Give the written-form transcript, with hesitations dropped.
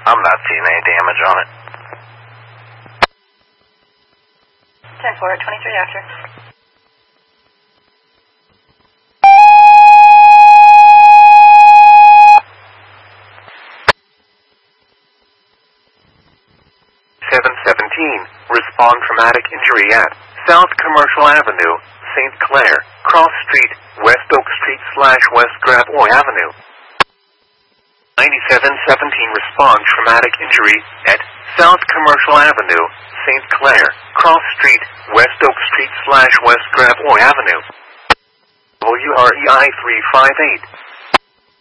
I'm not seeing any damage on it. 10-4, 23 after. Respond traumatic injury at South Commercial Avenue, St. Clair, Cross Street, West Oak Street / West Gravois Avenue. 9717 respond traumatic injury at South Commercial Avenue, St. Clair, Cross Street, West Oak Street / West Gravois Avenue. WREI 358.